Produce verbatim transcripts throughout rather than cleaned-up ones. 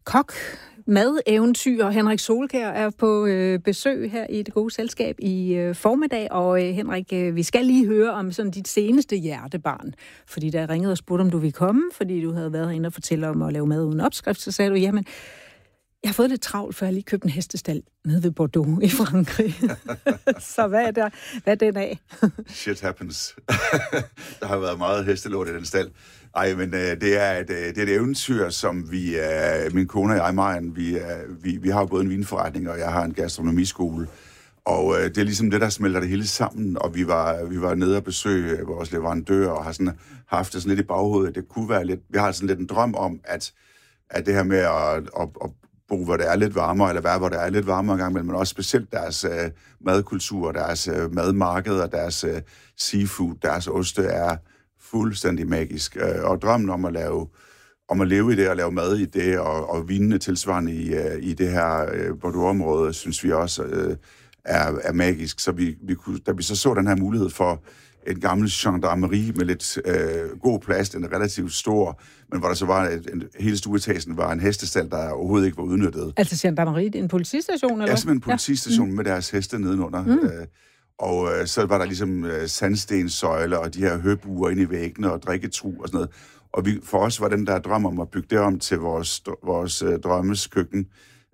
Kok, madeventyr. Henrik Solkjær er på øh, besøg her i Det Gode Selskab i øh, formiddag, og øh, Henrik, øh, vi skal lige høre om sådan dit seneste hjertebarn, fordi der ringede og spurgte, om du ville komme, fordi du havde været herinde og fortælle om at lave mad uden opskrift, så sagde du, jamen, jeg har fået lidt travlt, for jeg har lige købt en hestestald nede ved Bordeaux i Frankrig. Så hvad er, der, hvad er den af? Shit happens. Der har været meget hestelort i den stald. Ej, men øh, det, er et, det er et eventyr, som vi, øh, min kone og jeg, Marian, vi, øh, vi, vi har både en vinforretning, og jeg har en gastronomiskole. Og øh, det er ligesom det, der smelter det hele sammen. Og vi var, vi var nede og besøge vores leverandør, og har sådan, haft det sådan lidt i baghovedet. Det kunne være lidt, vi har sådan lidt en drøm om, at, at det her med at, at, at bo, hvor det er lidt varmere, eller være, hvor det er lidt varmere engang, men også specielt deres øh, madkultur, deres øh, madmarkeder, deres øh, seafood, deres oste er fuldstændig magisk. Øh, og drømmen om at lave, om at leve i det, og lave mad i det, og, og vinene tilsvarende i, øh, i det her øh, Bordeaux-område, synes vi også øh, er, er magisk. Så vi, vi kunne, da vi så så den her mulighed for en gammel gendarmerie med lidt øh, god plads, den er relativt stor, men hvor der så var et, en, hele stueetagen var en hestestald, der overhovedet ikke var udnyttet. Altså gendarmerie, en politistation, eller? Ja, simpelthen en politistation ja. med deres heste nedenunder. Mm. Øh, og øh, så var der ligesom øh, sandstenssøjler og de her høbuer inde i væggene og drikketru og sådan noget. Og vi, for os var den der drøm om at bygge det om til vores, vores øh, drømmes køkken,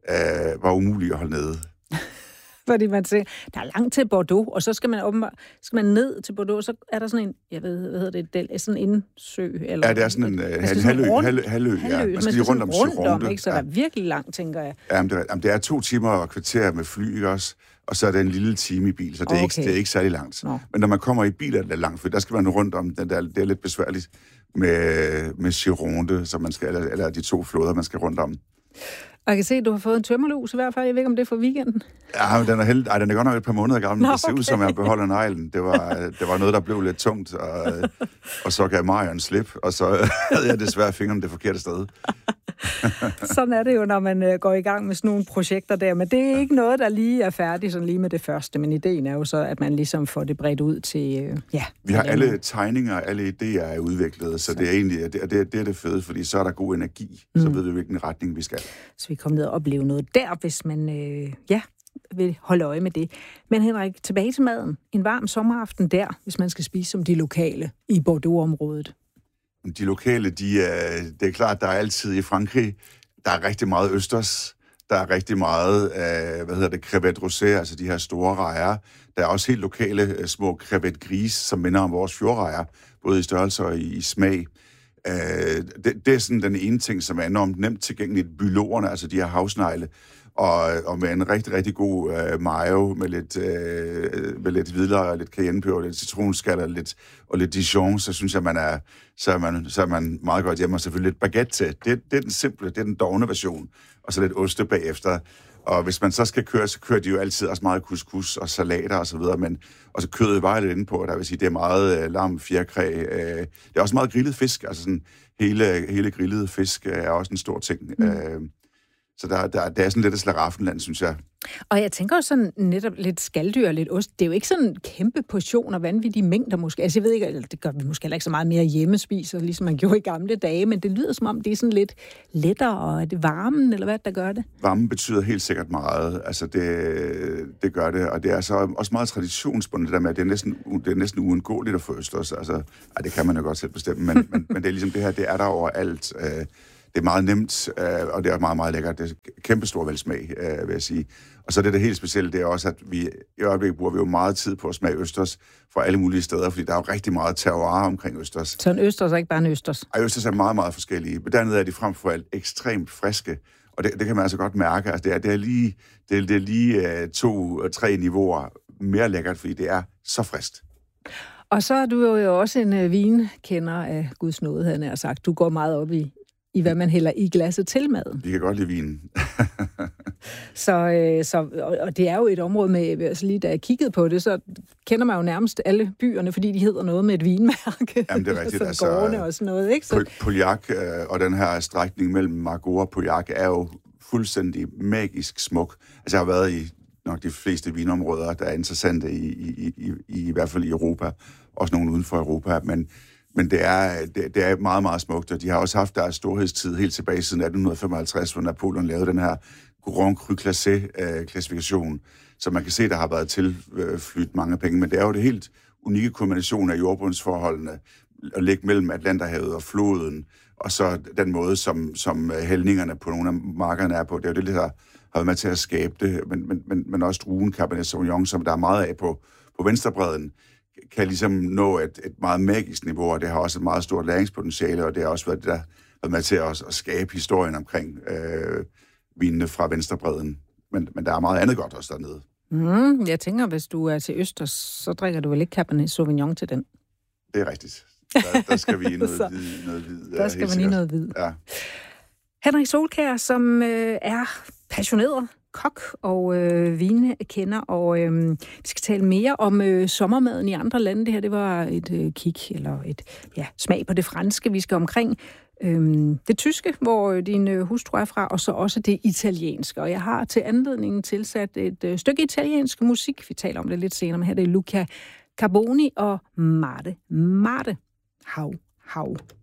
øh, var umuligt at holde nede. Fordi man siger, der er langt til Bordeaux, og så skal man, åbenbart, skal man ned til Bordeaux, så er der sådan en, jeg ved, hvad hedder det, del, sådan en indsø? Eller, ja, det er sådan en uh, halvø, halvø, halvø, ja. Man skal lige rundt om Gironde. Så ja. Der er virkelig langt, tænker jeg. Ja, men det, jamen, det er to timer og kvarter med fly, ikke også? Og så er det en lille time i bil, så det er, okay. ikke, det er ikke særlig langt. Nå. Men når man kommer i bil, er det langt, for der skal man rundt om, den der, det er lidt besværligt med, med Gironde, så man skal, eller, eller de to floder, man skal rundt om. Og jeg kan se, at du har fået en tømmerlus i hvert fald. Jeg ved ikke, om det er for weekenden. Ja, men den er, held... Ej, den er godt nok et par måneder gammel. Nå, okay. Det ser ud som, jeg beholder neglen. Det var, det var noget, der blev lidt tungt, og, og så gav Marian slip, og så havde jeg desværre fingeren det forkerte sted. Sådan er det jo, når man går i gang med sådan nogle projekter der. Men det er ikke noget, der lige er færdigt sådan lige med det første. Men ideen er jo så, at man ligesom får det bredt ud til... Ja, vi har alle tegninger, alle idéer er udviklet, så, så. det er egentlig det, det, det er det fede, fordi så er der god energi. Mm. Så ved vi, hvilken retning vi skal. Så vi kommer ned og opleve noget der, hvis man øh, ja, vil holde øje med det. Men Henrik, tilbage til maden. En varm sommeraften der, hvis man skal spise som de lokale i Bordeaux-området. De lokale, de er, det er klart, der er altid i Frankrig, der er rigtig meget østers, der er rigtig meget, øh, hvad hedder det, crevette rosé, altså de her store rejer. Der er også helt lokale øh, små crevette gris, som minder om vores fjordrejer, både i størrelse og i, i smag. Øh, det, det er sådan den ene ting, som er enormt nemt tilgængeligt. Bylorerne, altså de her havsnegle, og, og med en rigtig, rigtig god øh, mayo, med lidt, øh, med lidt hvidløg og lidt cayennepeber, lidt citronskal og lidt, og lidt Dijon, så synes jeg, man er, så er man, så er man meget godt hjemme, og selvfølgelig lidt baguette til. Det, det er den simple, det er den dovne version, og så lidt oste bagefter. Og hvis man så skal køre, så kører de jo altid også meget couscous og salater og så videre, men og så kødet var jeg lidt inde på, der vil sige, det er meget øh, lam, fjerkræ. Øh, det er også meget grillet fisk, altså sådan hele, hele grillede fisk er også en stor ting. Mm. Øh, så der, der, der er sådan lidt et slaraffenland, synes jeg. Og jeg tænker også sådan netop lidt skaldyr og lidt ost. Det er jo ikke sådan kæmpe portioner, vanvittige mængder måske. Altså jeg ved ikke, eller det gør vi måske heller ikke så meget mere hjemmespiser, ligesom man gjorde i gamle dage, men det lyder som om, det er sådan lidt lettere, og er det varmen, eller hvad der gør det? Varmen betyder helt sikkert meget. Altså det, det gør det, og det er så også meget traditionsbundet, det der med, at det er næsten, det er næsten uundgåeligt at få østers. Altså, ej, det kan man jo godt selv bestemme, men, men, men det er ligesom det her, det er der overalt. Det er meget nemt, øh, og det er meget, meget lækkert. Det er kæmpestor velsmag, øh, vil jeg sige. Og så er det det helt specielle, det er også, at vi i øjeblikket bruger vi jo meget tid på at smage østers fra alle mulige steder, fordi der er jo rigtig meget terroir omkring østers. Så en østers er ikke bare en østers? Ej, østers er meget, meget forskellige. Men dernede er de frem for alt ekstremt friske, og det, det kan man altså godt mærke. Altså, det, er, det er lige, det er, det er lige uh, to, tre niveauer mere lækkert, fordi det er så friskt. Og så er du jo også en uh, vinkender af Guds nåde, havde jeg sagt. Du går meget op i i hvad man hælder i glasset til maden. Vi kan godt lide vin. så, øh, så, og, og det er jo et område med, altså lige da jeg kiggede på det, så kender man jo nærmest alle byerne, fordi de hedder noget med et vinmærke. Jamen det er rigtigt. altså, gårdene og sådan noget, ikke? Så... Pauillac øh, og den her strækning mellem Margaux og Pauillac er jo fuldstændig magisk smuk. Altså jeg har været i nok de fleste vinområder, der er interessante i, i, i, i, i hvert fald i Europa, også nogle uden for Europa, men Men det er, det, det er meget, meget smukt, og de har også haft deres storhedstid helt tilbage siden atten femoghalvtreds, hvor Napoleon lavede den her Grand Cru Classé-klassifikation, så man kan se, der har været tilflydt mange penge, men det er jo det helt unikke kombination af jordbundsforholdene, at ligge mellem Atlanterhavet og floden, og så den måde, som, som hældningerne på nogle af markerne er på. Det er jo det, der har været med til at skabe det, men, men, men, men også druen Cabernet Sauvignon, som der er meget af på, på venstrebredden, kan ligesom nå et, et meget magisk niveau, og det har også et meget stort læringspotentiale, og det har også været det, der har været med til at, at skabe historien omkring øh, vinene fra venstrebredden. Men, men der er meget andet godt også dernede. Mm, jeg tænker, hvis du er til Østers, så drikker du vel ikke Cabernet Sauvignon til den? Det er rigtigt. Der, der skal vi i noget hvid. Noget hvid der skal man i noget hvid. Ja. Henrik Solkjær, som øh, er passioneret kok og øh, vinekender, og øh, vi skal tale mere om øh, sommermaden i andre lande. Det her, det var et øh, kig, eller et ja, smag på det franske. Vi skal omkring øh, det tyske, hvor din øh, hustru er fra, og så også det italienske. Og jeg har til anledningen tilsat et øh, stykke italiensk musik. Vi taler om det lidt senere, men her det er Luca Carboni og Marte. Marte. Hav, hav.